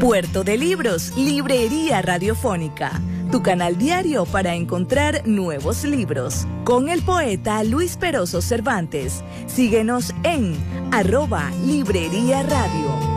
Puerto de Libros, Librería Radiofónica, tu canal diario para encontrar nuevos libros. Con el poeta Luis Peroso Cervantes. Síguenos en @Librería Radio.